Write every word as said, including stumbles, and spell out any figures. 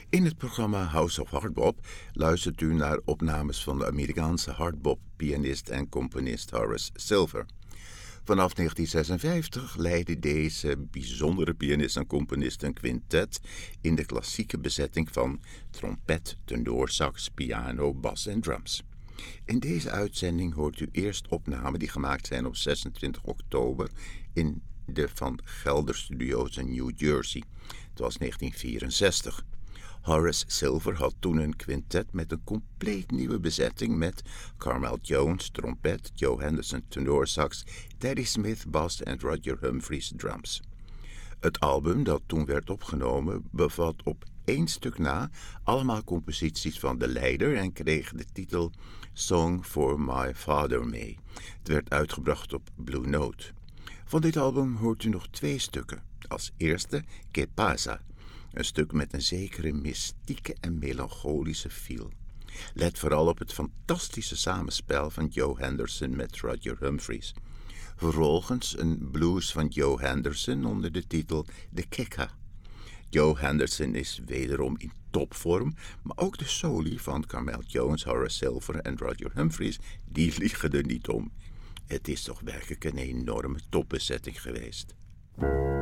In het programma House of Hardbop luistert u naar opnames van de Amerikaanse hardbop-pianist en componist Horace Silver. Vanaf negentien zesenvijftig leidde deze bijzondere pianist en componist een quintet in de klassieke bezetting van trompet, tenorsax, piano, bas en drums. In deze uitzending hoort u eerst opnamen die gemaakt zijn op zesentwintig oktober in de Van Gelder Studios in New Jersey. Het was negentien vierenzestig. Horace Silver had toen een quintet met een compleet nieuwe bezetting met Carmel Jones, trompet, Joe Henderson, tenorsax, Teddy Smith, bas en Roger Humphries, drums. Het album dat toen werd opgenomen bevat op één stuk na allemaal composities van de leider en kreeg de titel Song for My Father mee. Het werd uitgebracht op Blue Note. Van dit album hoort u nog twee stukken. Als eerste Que Pasa, een stuk met een zekere mystieke en melancholische feel. Let vooral op het fantastische samenspel van Joe Henderson met Roger Humphries. Vervolgens een blues van Joe Henderson onder de titel De Keka. Joe Henderson is wederom in topvorm, maar ook de soli van Carmel Jones, Horace Silver en Roger Humphries, die liegen er niet om. Het is toch werkelijk een enorme topbezetting geweest.